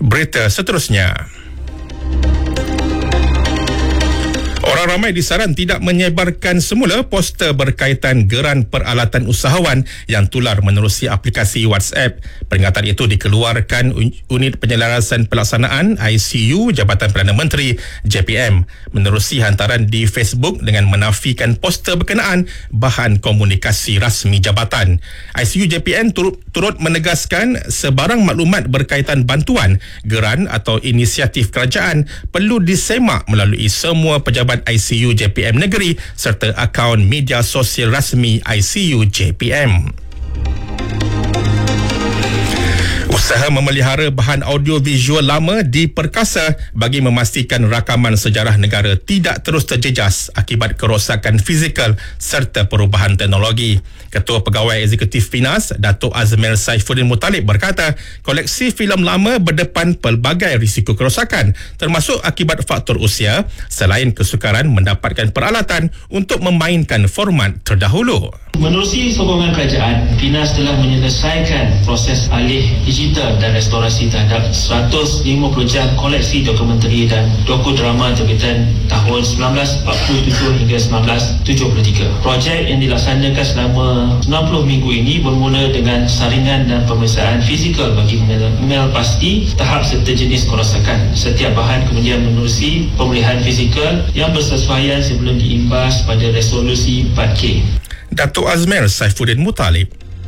Berita seterusnya. Orang ramai disaran tidak menyebarkan semula poster berkaitan geran peralatan usahawan yang tular menerusi aplikasi WhatsApp. Peringatan itu dikeluarkan Unit Penyelarasan Pelaksanaan ICU Jabatan Perdana Menteri JPM menerusi hantaran di Facebook dengan menafikan poster berkenaan bahan komunikasi rasmi jabatan. ICU JPM turut menegaskan sebarang maklumat berkaitan bantuan, geran atau inisiatif kerajaan perlu disemak melalui semua pejabat ICU JPM negeri serta akaun media sosial rasmi ICU JPM. Usaha memelihara bahan audio-visual lama diperkasa bagi memastikan rakaman sejarah negara tidak terus terjejas akibat kerosakan fizikal serta perubahan teknologi. Ketua Pegawai Eksekutif PINAS, Datuk Azmir Saifuddin Muttalib berkata, koleksi filem lama berdepan pelbagai risiko kerosakan termasuk akibat faktor usia selain kesukaran mendapatkan peralatan untuk memainkan format terdahulu. Menerusi sokongan kerajaan, PINAS telah menyelesaikan proses alih digital dan restorasi terhadap 150 jam koleksi dokumentari dan dokudrama terbitan tahun 1947 hingga 1973. Projek yang dilaksanakan selama 90 minggu ini bermula dengan saringan dan pemeriksaan fizikal bagi mengenal pasti tahap serta jenis kerosakan. Setiap bahan kemudian menerusi pemulihan fizikal yang bersesuaian sebelum diimbas pada resolusi 4K. Datuk Azmir Saifuddin Muttalib.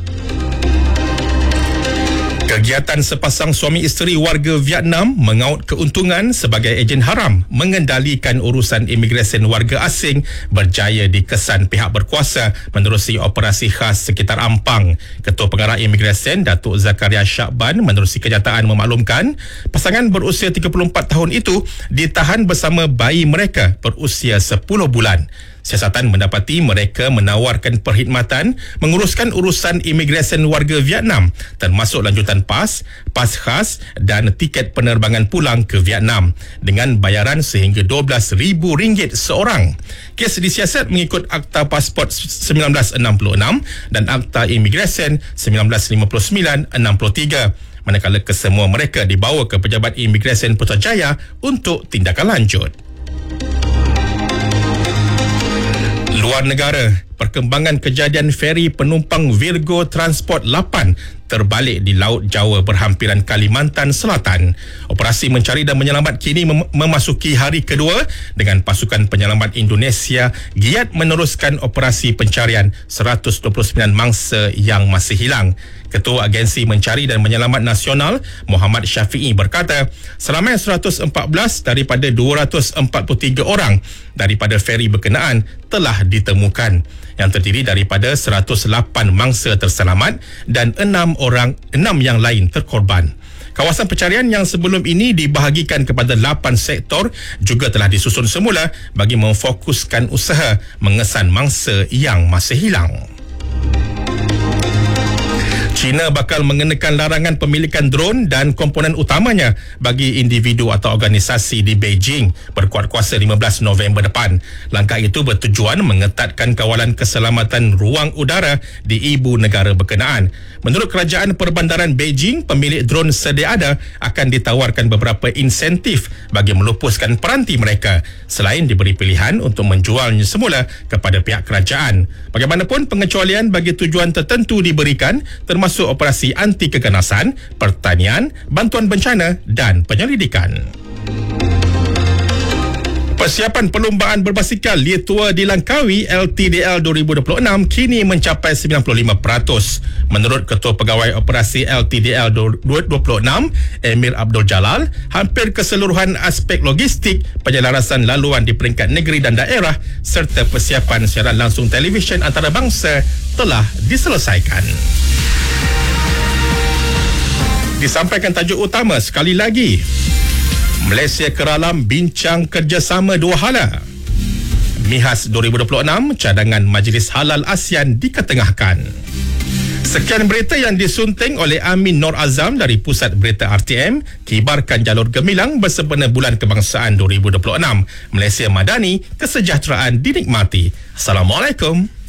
Kegiatan sepasang suami isteri warga Vietnam mengaut keuntungan sebagai ejen haram mengendalikan urusan imigresen warga asing berjaya dikesan pihak berkuasa menerusi operasi khas sekitar Ampang. Ketua Pengarah Imigresen Datuk Zakaria Syakban menerusi kenyataan memaklumkan pasangan berusia 34 tahun itu ditahan bersama bayi mereka berusia 10 bulan. Siasatan mendapati mereka menawarkan perkhidmatan menguruskan urusan imigresen warga Vietnam termasuk lanjutan pas khas dan tiket penerbangan pulang ke Vietnam dengan bayaran sehingga RM12,000 seorang. Kes disiasat mengikut Akta Pasport 1966 dan Akta Imigresen 1959-63. Manakala kesemua mereka dibawa ke Pejabat Imigresen Putrajaya untuk tindakan lanjut. Luar negara, perkembangan kejadian feri penumpang Virgo Transport 8 terbalik di Laut Jawa berhampiran Kalimantan Selatan. Operasi mencari dan menyelamat kini memasuki hari kedua dengan pasukan penyelamat Indonesia giat meneruskan operasi pencarian 129 mangsa yang masih hilang. Ketua Agensi Mencari dan Menyelamat Nasional Muhammad Syafiee berkata, seramai 114 daripada 243 orang daripada feri berkenaan telah ditemukan, yang terdiri daripada 108 mangsa terselamat dan 6 yang lain terkorban. Kawasan pencarian yang sebelum ini dibahagikan kepada 8 sektor juga telah disusun semula bagi memfokuskan usaha mengesan mangsa yang masih hilang. China bakal mengenakan larangan pemilikan drone dan komponen utamanya bagi individu atau organisasi di Beijing berkuat kuasa 15 November depan. Langkah itu bertujuan mengetatkan kawalan keselamatan ruang udara di ibu negara berkenaan. Menurut Kerajaan Perbandaran Beijing, pemilik drone sedia ada akan ditawarkan beberapa insentif bagi melupuskan peranti mereka selain diberi pilihan untuk menjualnya semula kepada pihak kerajaan. Bagaimanapun, pengecualian bagi tujuan tertentu diberikan termasuk operasi anti keganasan, pertanian, bantuan bencana dan penyelidikan. Persiapan perlombaan berbasikal Lietua di Langkawi LTDL 2026 kini mencapai 95%. Menurut Ketua Pegawai Operasi LTDL 2026, Emir Abdul Jalal, hampir keseluruhan aspek logistik, penyelarasan laluan di peringkat negeri dan daerah serta persiapan siaran langsung televisyen antarabangsa telah diselesaikan. Disampaikan tajuk utama sekali lagi. Malaysia Keralam bincang kerjasama dua hala. MIHAS 2026, cadangan Majlis Halal ASEAN diketengahkan. Sekian berita yang disunting oleh Amin Nur Azam dari Pusat Berita RTM. Kibarkan jalur gemilang bersempena Bulan Kebangsaan 2026. Malaysia Madani, kesejahteraan dinikmati. Assalamualaikum.